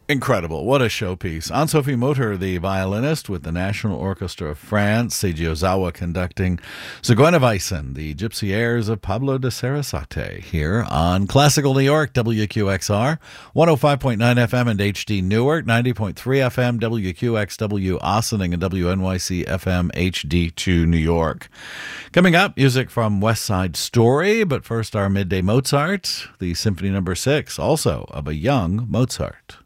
Incredible. What a showpiece. Anne-Sophie Mutter, the violinist with the National Orchestra of France, Seiji Ozawa conducting Zigeunerweisen, the Gypsy Airs of Pablo de Sarasate, here on Classical New York, WQXR, 105.9 FM and HD Newark, 90.3 FM, WQXW Ossining, and WNYC FM HD2 New York. Coming up, music from West Side Story, but first our Midday Mozart, the Symphony No. 6, also of a young Mozart.